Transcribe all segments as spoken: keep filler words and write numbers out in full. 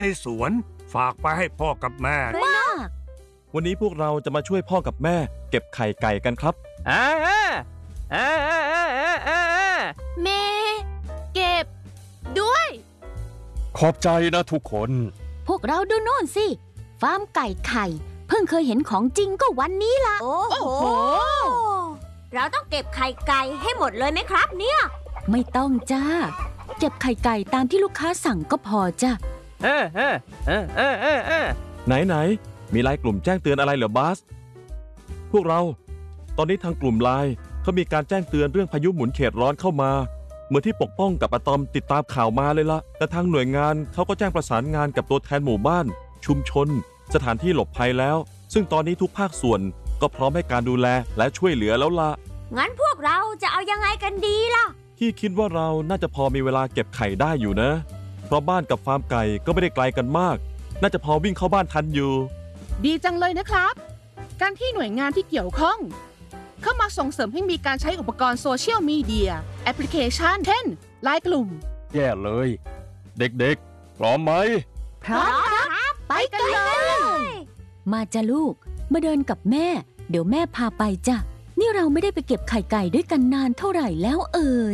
ในสวนฝากไปให้พ่อกับแม่มากวันนี้พวกเราจะมาช่วยพ่อกับแม่เก็บไข่ไก่กันครับอ่าอ่าอ่าอ่าอ่าอ่าเมเก็บด้วยขอบใจนะทุกคนพวกเราดูโน่นสิฟาร์มไก่ไข่เพิ่งเคยเห็นของจริงก็วันนี้ล่ะโอ้โหเราต้องเก็บไข่ไก่ให้หมดเลยไหมครับเนี่ยไม่ต้องจ้าเก็บไข่ไก่ตามที่ลูกค้าสั่งก็พอจ้ะเออเออเออเออเออเออไหนไหนมีไลน์กลุ่มแจ้งเตือนอะไรเหรอบาสพวกเราตอนนี้ทางกลุ่มไลน์เขามีการแจ้งเตือนเรื่องพายุหมุนเขตร้อนเข้ามาเหมือนที่ปกป้องกับอะตอมติดตามข่าวมาเลยละแต่ทางหน่วยงานเขาก็แจ้งประสานงานกับตัวแทนหมู่บ้านชุมชนสถานที่หลบภัยแล้วซึ่งตอนนี้ทุกภาคส่วนก็พร้อมให้การดูแลและช่วยเหลือแล้วล่ะงั้นพวกเราจะเอายังไงกันดีล่ะที่คิดว่าเราน่าจะพอมีเวลาเก็บไข่ได้อยู่นะเพราะบ้านกับฟาร์มไก่ก็ไม่ได้ไกลกันมากน่าจะพอวิ่งเข้าบ้านทันอยู่ดีจังเลยนะครับการที่หน่วยงานที่เกี่ยวข้องเข้ามาส่งเสริมให้มีการใช้อุปกรณ์โซเชียลมีเดียแอปพลิเคชันเช่นไลน์กลุ่มแย่เลยเด็กๆพร้อมไหมพร้อมครับไปกันเลยมาจ้ะลูกมาเดินกับแม่เดี๋ยวแม่พาไปจ้ะนี่เราไม่ได้ไปเก็บไข่ไก่ด้วยกันนานเท่าไหร่แล้วเอ่ย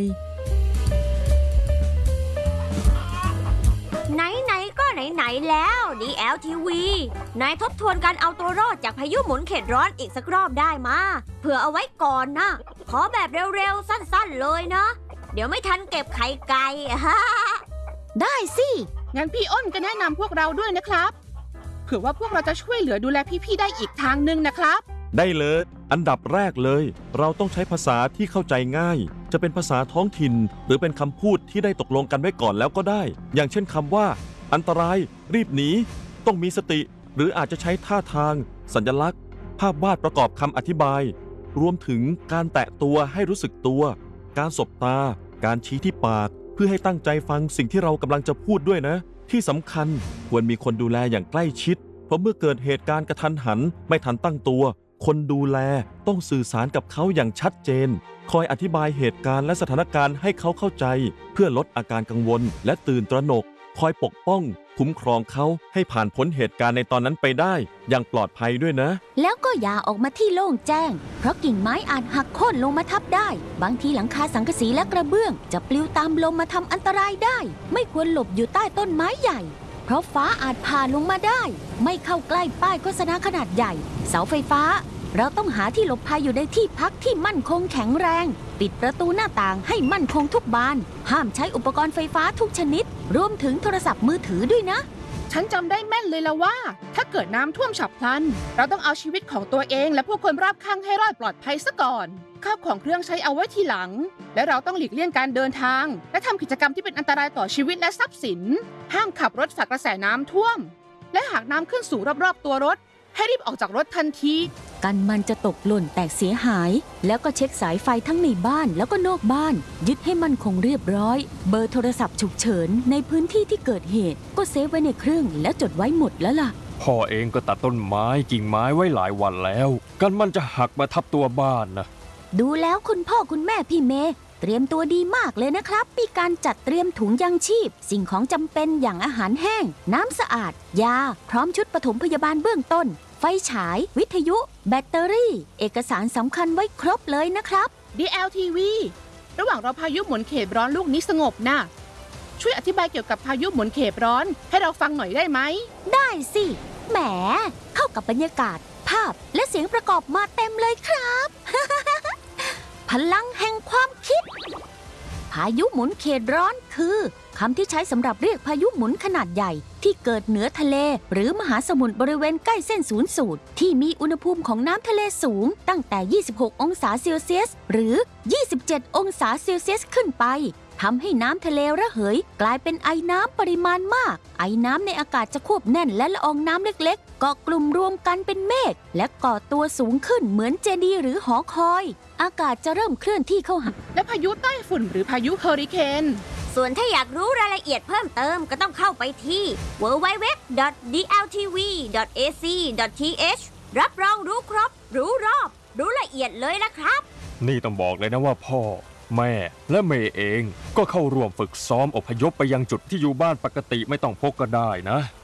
ไหนๆก็ไหนๆแล้ว ดี แอล ที วี นายทบทวนการเอาตัวรอดจากพายุหมุนเขตร้อนอีกสักรอบได้มาเผื่อเอาไว้ก่อนนะขอแบบเร็วๆสั้นๆเลยนะเดี๋ยวไม่ทันเก็บไข่ไก่ได้สิงั้นพี่อ้นก็แนะนำพวกเราด้วยนะครับเผื่อว่าพวกเราจะช่วยเหลือดูแลพี่ๆได้อีกทางนึงนะครับได้เลยอันดับแรกเลยเราต้องใช้ภาษาที่เข้าใจง่ายจะเป็นภาษาท้องถิ่นหรือเป็นคำพูดที่ได้ตกลงกันไว้ก่อนแล้วก็ได้อย่างเช่นคำว่าอันตรายรีบหนีต้องมีสติหรืออาจจะใช้ท่าทางสัญลักษณ์ภาพวาดประกอบคำอธิบายรวมถึงการแตะตัวให้รู้สึกตัวการสบตาการชี้ที่ปากเพื่อให้ตั้งใจฟังสิ่งที่เรากำลังจะพูดด้วยนะที่สำคัญควรมีคนดูแลอย่างใกล้ชิดเพราะเมื่อเกิดเหตุการณ์กระทันหันไม่ทันตั้งตัวคนดูแลต้องสื่อสารกับเขาอย่างชัดเจนคอยอธิบายเหตุการณ์และสถานการณ์ให้เขาเข้าใจเพื่อลดอาการกังวลและตื่นตระหนกคอยปกป้องคุ้มครองเขาให้ผ่านพ้นเหตุการณ์ในตอนนั้นไปได้อย่างปลอดภัยด้วยนะแล้วก็อย่าออกมาที่โล่งแจ้งเพราะกิ่งไม้อาจหักโค่นลงมาทับได้บางทีหลังคาสังกะสีและกระเบื้องจะปลิวตามลมมาทำอันตรายได้ไม่ควรหลบอยู่ใต้ต้นไม้ใหญ่เพราะฟ้าอาจผ่าลงมาได้ไม่เข้าใกล้ป้ายโฆษณาขนาดใหญ่เสาไฟฟ้าเราต้องหาที่หลบภัยอยู่ในที่พักที่มั่นคงแข็งแรงปิดประตูหน้าต่างให้มั่นคงทุกบานห้ามใช้อุปกรณ์ไฟฟ้าทุกชนิดรวมถึงโทรศัพท์มือถือด้วยนะฉันจำได้แม่นเลยละว่าถ้าเกิดน้ำท่วมฉับพลันเราต้องเอาชีวิตของตัวเองและผู้คนรอบข้างให้รอดปลอดภัยซะก่อนข้าวของเครื่องใช้เอาไว้ทีหลังและเราต้องหลีกเลี่ยงการเดินทางและทำกิจกรรมที่เป็นอันตรายต่อชีวิตและทรัพย์สินห้ามขับรถฝ่ากระแสน้ำท่วมและหากน้ำขึ้นสูงรอบๆตัวรถให้รีบออกจากรถทันทีกันมันจะตกหล่นแตกเสียหายแล้วก็เช็คสายไฟทั้งในบ้านแล้วก็นอกบ้านยึดให้มั่นคงเรียบร้อยเบอร์โทรศัพท์ฉุกเฉินในพื้นที่ที่เกิดเหตุก็เซฟไว้ในเครื่องแล้วจดไว้หมดแล้วล่ะพ่อเองก็ตัดต้นไม้กิ่งไม้ไว้หลายวันแล้วกันมันจะหักมาทับตัวบ้านนะดูแล้วคุณพ่อคุณแม่พี่เมย์เตรียมตัวดีมากเลยนะครับมีการจัดเตรียมถุงยังชีพสิ่งของจำเป็นอย่างอาหารแห้งน้ำสะอาดยาพร้อมชุดปฐมพยาบาลเบื้องต้นไฟฉายวิทยุแบตเตอรี่เอกสารสำคัญไว้ครบเลยนะครับดี แอล ที วี ระหว่างรอพายุหมุนเขตร้อนลูกนี้สงบนะช่วยอธิบายเกี่ยวกับพายุหมุนเขตร้อนให้เราฟังหน่อยได้ไหมได้สิแหมเข้ากับบรรยากาศภาพและเสียงประกอบมาเต็มเลยครับ พลังแห่งความคิดพายุหมุนเขตร้อนคือคำที่ใช้สำหรับเรียกพายุหมุนขนาดใหญ่ที่เกิดเหนือทะเลหรือมหาสมุทรบริเวณใกล้เส้นศูนย์สูตรที่มีอุณหภูมิของน้ำทะเลสูงตั้งแต่ยี่สิบหกองศาเซลเซียสหรือยี่สิบเจ็ดองศาเซลเซียสขึ้นไปทำให้น้ำทะเลระเหยกลายเป็นไอน้ำปริมาณมากไอน้ำในอากาศจะควบแน่นและละอองน้ำเล็กๆเกาะกลุ่มรวมกันเป็นเมฆและก่อตัวสูงขึ้นเหมือนเจดีย์หรือหอคอยอากาศจะเริ่มเคลื่อนที่เข้าหาและพายุใต้ฝุ่นหรือพายุเฮอริเคนส่วนถ้าอยากรู้รายละเอียดเพิ่มเติมก็ต้องเข้าไปที่ ดับเบิลยู ดับเบิลยู ดับเบิลยู ดอท ดี แอล ที วี ดอท เอ ซี ดอท ที เอช รับรองรู้ครบรู้รอบรู้ละเอียดเลยนะครับนี่ต้องบอกเลยนะว่าพ่อแม่และเมย์เองก็เข้าร่วมฝึกซ้อมอพยพไปยังจุดที่อยู่บ้านปกติไม่ต้องพกก็ได้นะ